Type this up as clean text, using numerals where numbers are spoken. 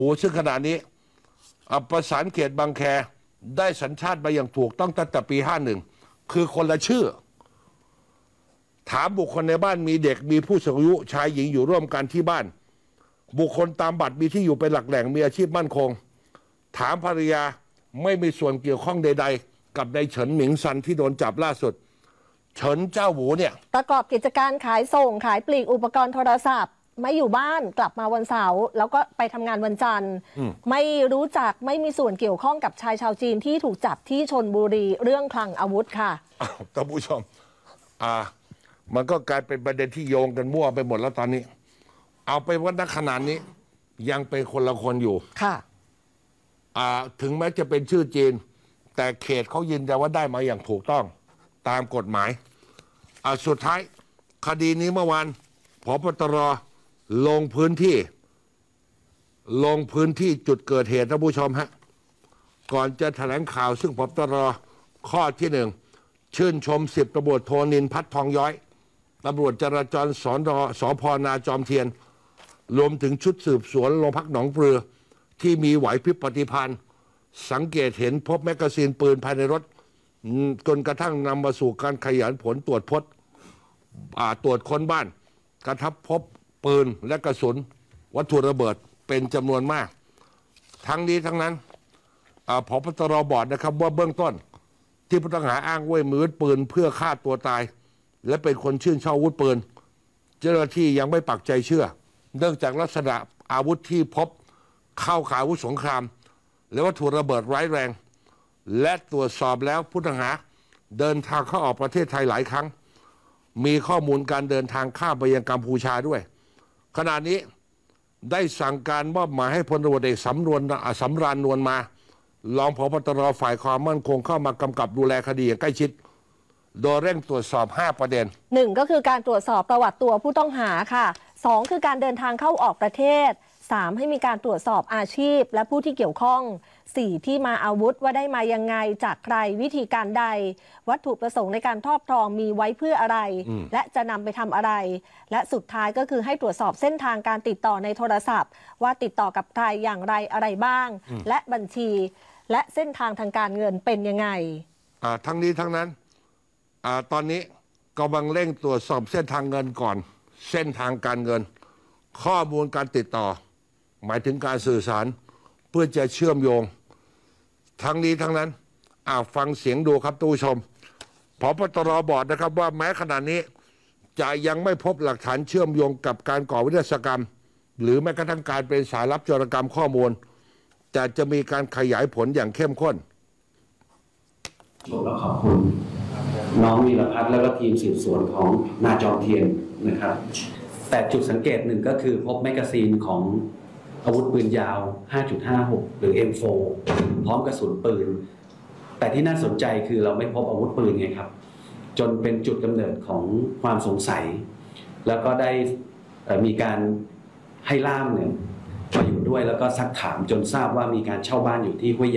ซึ่งขณะนี้ประสานเขตบางแคได้สัญชาติมาอย่างถูกต้องตั้งแต่ปี 51 คือคนละชื่อถามบุคคลในบ้านมีเด็กมีผู้สูงอายุชายหญิงอยู่ร่วมกันที่บ้านบุคคลตามบัตรมีที่อยู่เป็นหลักแหล่งมีอาชีพมั่นคงถามภรรยาไม่มีส่วนเกี่ยวข้องใดๆกับนายเฉินหมิงซันที่โดนจับล่าสุดเฉินเจ้าหูเนี่ยประกอบกิจการขายส่งขายปลีกอุปกรณ์โทรศัพท์ไม่อยู่บ้านกลับมาวันเสาร์แล้วก็ไปทำงานวันจันทร์ไม่รู้จักไม่มีส่วนเกี่ยวข้องกับชายชาวจีนที่ถูกจับที่ชลบุรีเรื่องคลังอาวุธค่ะท่านผู้ชมมันก็กลายเป็นประเด็นที่โยงกันมั่วไปหมดแล้วตอนนี้เอาไปว่าณขณะนี้ยังเป็นคนละคนอยู่ค่ะถึงแม้จะเป็นชื่อจีนแต่เขตเขายืนยันว่าได้มาอย่างถูกต้องตามกฎหมายสุดท้ายคดีนี้เมื่อวานผบ.ตร.ลงพื้นที่จุดเกิดเหตุท่านผู้ชมฮะก่อนจะแถลงข่าวซึ่งผบ.ตร.ข้อที่ 1ชื่นชม10ตำรวจโทนินพัฒน์ทองย้อยตำรวจจราจรสพ.นาจอมเทียนรวมถึงชุดสืบสวนโรงพักหนองปลือที่มีไหวพริบปฏิภาณสังเกตเห็นพบแมกกาซีนปืนภายในรถจนกระทั่งนำมาสู่การขยายผลตรวจค้นบ้านกระทับพบปืนและกระสุนวัตถุระเบิดเป็นจำนวนมากทั้งนี้ทั้งนั้นผบ.ตร.บอกนะครับว่าเบื้องต้นที่ผู้ต้องหาอ้างว่ามือปืนเพื่อฆ่าตัวตายและเป็นคนชื่นชอบอาวุธปืนเจ้าหน้าที่ยังไม่ปักใจเชื่อเนื่องจากลักษณะอาวุธที่พบเข้าข่ายอาวุธสงครามและวัตถุระเบิดร้ายแรงและตรวจสอบแล้วผู้ต้องหาเดินทางเข้าออกประเทศไทยหลายครั้งมีข้อมูลการเดินทางข้ามไปยังกัมพูชาด้วยขณะนี้ได้สั่งการมอบหมายให้พลตำรวจเอกสำราญนวลมารองผบ.ตร.ฝ่ายความมั่นคงเข้ามากำกับดูแลคดีอย่างใกล้ชิดโดยเร่งตรวจสอบ5ประเด็น 1ก็คือการตรวจสอบประวัติตัวผู้ต้องหาค่ะ2คือการเดินทางเข้าออกประเทศ3ให้มีการตรวจสอบอาชีพและผู้ที่เกี่ยวข้อง4ที่มาอาวุธว่าได้มายังไงจากใครวิธีการใดวัตถุประสงค์ในการครอบครองมีไว้เพื่ออะไรและจะนำไปทำอะไรและสุดท้ายก็คือให้ตรวจสอบเส้นทางการติดต่อในโทรศัพท์ว่าติดต่อกับใครอย่างไรอะไรบ้างและบัญชีและเส้นทางทางการเงินเป็นยังไงทั้งนี้ทั้งนั้นตอนนี้กำลังเร่งตรวจสอบเส้นทางเงินก่อนเส้นทางการเงินข้อมูลการติดต่อหมายถึงการสื่อสารเพื่อจะเชื่อมโยงทั้งนี้ทั้งนั้นฟังเสียงดูครับทุกผู้ชมผบ.ตร.บอกนะครับว่าแม้ขณะนี้จะยังไม่พบหลักฐานเชื่อมโยงกับการก่อวินาศกรรมหรือแม้กระทั่งการเป็นสายลับโจรกรรมข้อมูลแต่จะมีการขยายผลอย่างเข้มข้นแล้วขอบคุณน้องวีรพัฒน์แล้วก็ทีมสืบสวนของนาจอมเทียนนะครับแต่จุดสังเกตหนึ่งก็คือพบแมกกาซีนของอาวุธปืนยาว 5.56 หรือ M4 พร้อมกระสุนปืนแต่ที่น่าสนใจคือเราไม่พบอาวุธปืนไงครับจนเป็นจุดกำเนิดของความสงสัยแล้วก็ได้มีการให้ล่ามเนี่ยมาอยู่ด้วยแล้วก็ซักถามจนทราบว่ามีการเช่าบ้านอยู่ที่ห้วย